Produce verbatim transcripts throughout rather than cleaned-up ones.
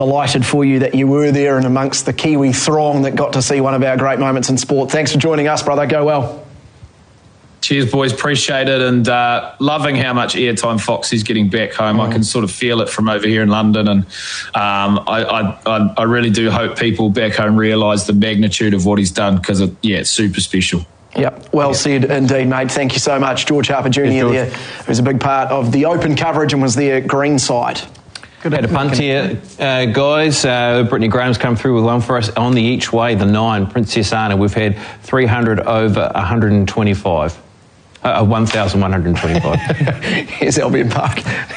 Delighted for you that you were there and amongst the Kiwi throng that got to see one of our great moments in sport. Thanks for joining us, brother. Go well. Cheers, boys. Appreciate it. And uh, loving how much airtime Foxy's getting back home. Mm. I can sort of feel it from over here in London. And um, I, I, I really do hope people back home realise the magnitude of what he's done because, yeah, it's super special. Yep, well yeah. said indeed, mate. Thank you so much. George Harper Junior there, who's a big part of the Open coverage and was there greenside. Good had a punt here, uh, guys. Uh, Brittany Graham's come through with one for us on the each way, the nine, Princess Anna. We've had three hundred over one hundred twenty-five. Uh, one thousand one hundred twenty-five. Here's Albion Park.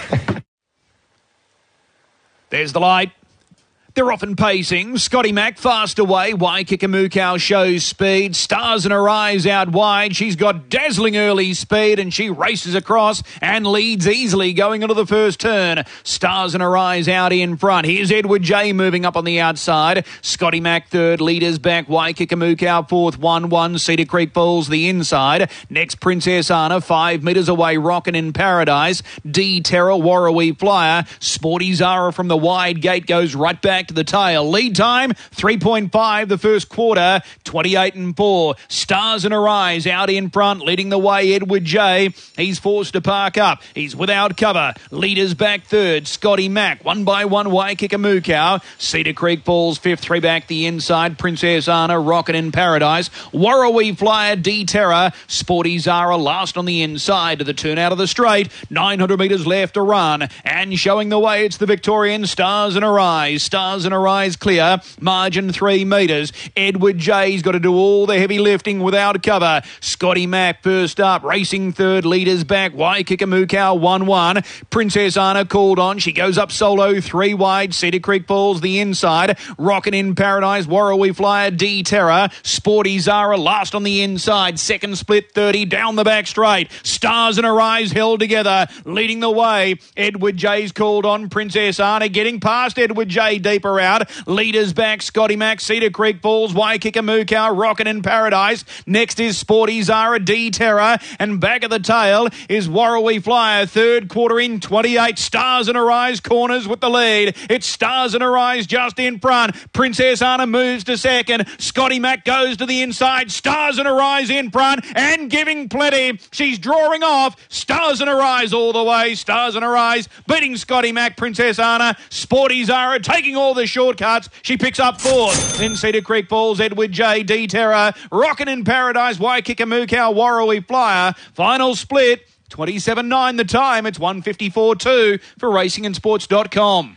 There's the light. They're off and pacing. Scotty Mack fast away. Waikika Mukau shows speed. Stars in her eyes out wide. She's got dazzling early speed and she races across and leads easily going into the first turn. Stars in her eyes out in front. Here's Edward J moving up on the outside. Scotty Mack third. Leaders back. Waikika Mukau fourth. one one. Cedar Creek Falls the inside. Next Princess Anna five metres away. Rockin' in Paradise. D Terror. Warrawee Flyer. Sporty Zara from the wide gate goes right back to the tail. Lead time three point five the first quarter, twenty-eight and four. Stars in her eyes out in front, leading the way Edward J. He's forced to park up. He's without cover. Leaders back third. Scotty Mack one by one. Waikika Mukau. Cedar Creek Falls fifth. Three back the inside. Princess Anna. Rocket in Paradise. Warrawee Flyer. D Terror. Sporty Zara last on the inside to the turn out of the straight. nine hundred metres left to run and showing the way it's the Victorian. Stars in her eyes. Stars in her eyes clear. Margin three metres. Edward J's got to do all the heavy lifting without cover. Scotty Mack first up. Racing third. Leaders back. Waikika Mukau one one. Princess Anna called on. She goes up solo three wide. Cedar Creek Falls the inside. Rockin' in Paradise. Warrawee Flyer. D Terror. Sporty Zara last on the inside. Second split thirty. Down the back straight. Stars in her eyes held together. Leading the way. Edward J's called on. Princess Anna getting past Edward J deeper out. Leaders back. Scotty Mack. Cedar Creek Falls. Waikika Mukau. Rockin' in Paradise. Next is Sporty Zara. D Terror. And back at the tail is Warrawee Flyer. Third quarter in twenty-eight. Stars in her eyes. Corners with the lead. It's Stars in her eyes just in front. Princess Anna moves to second. Scotty Mack goes to the inside. Stars in her eyes in front and giving plenty. She's drawing off. Stars in her eyes all the way. Stars in her eyes beating Scotty Mack. Princess Anna. Sporty Zara taking all the shortcuts. She picks up fourth. Then Cedar Creek Falls. Edward J. D Terror. Rockin' in Paradise. Waikika Mukau. Warrawee Flyer. Final split. twenty-seven nine the time. It's one fifty-four two for racing and sports dot com.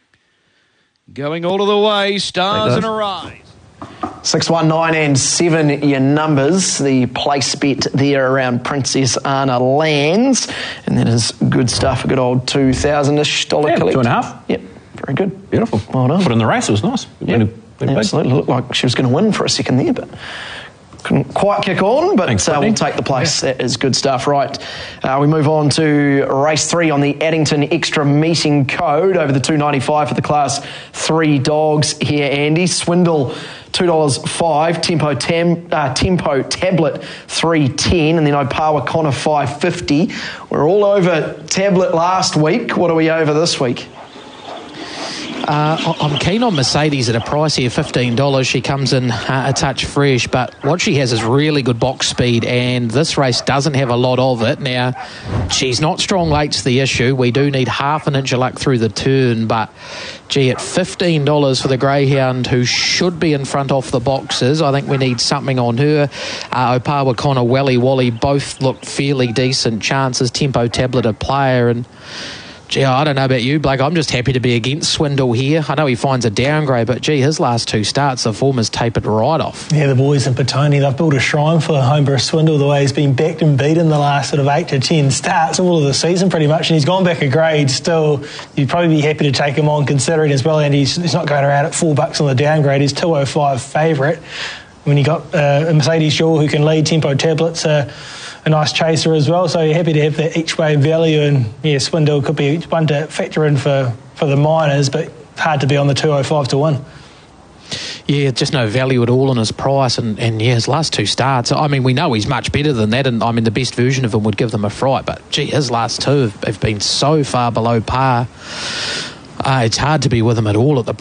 Going all of the way. Stars in her eyes. six one nine and seven your numbers. The place bet there around Princess Anna lands. And that is good stuff. A good old two thousand-ish dollar yeah, collect. Two and a half. Yep. Very good. Beautiful. Well done. Put in the race. It was nice. Yep. Yeah, absolutely. Looked like she was going to win for a second there, but couldn't quite kick on, but Thanks, uh, we'll take the place. Yeah. That is good stuff. Right, uh, we move on to race three on the Addington Extra Meeting Code over the two ninety-five for the class three dogs here, Andy. Swindle, two dollars five. Tempo tam, uh, Tempo Tablet, three ten. And then Opawa Connor, five fifty. We're all over Tablet last week. What are we over this week? Uh, I'm keen on Mercedes at a price here, fifteen dollars. She comes in uh, a touch fresh, but what she has is really good box speed, and this race doesn't have a lot of it. Now, she's not strong late's the issue. We do need half an inch of luck through the turn, but gee, at fifteen dollars for the Greyhound, who should be in front off the boxes, I think we need something on her. Uh, Opawa Connor, Welly Wally, both look fairly decent chances. Tempo Tablet a player, and gee, I don't know about you, Blake. I'm just happy to be against Swindle here. I know he finds a downgrade, but gee, his last two starts, the form has tapered right off. Yeah, the boys in Petone, they've built a shrine for Homeborough Swindle, the way he's been backed and beaten the last sort of eight to ten starts all of the season pretty much, and he's gone back a grade still. You'd probably be happy to take him on considering as well, and he's, he's not going around at four bucks on the downgrade. He's two oh five favourite. When you got uh, a Mercedes Shaw who can lead, Tempo Tablets, uh, a nice chaser as well, so you're happy to have that each way value, and yeah, Swindle could be one to factor in for, for the minors, but hard to be on the two oh five to win. Yeah, just no value at all in his price, and, and yeah, his last two starts, I mean, we know he's much better than that, and I mean, the best version of him would give them a fright, but gee, his last two have, have been so far below par. Uh, it's hard to be with him at all at the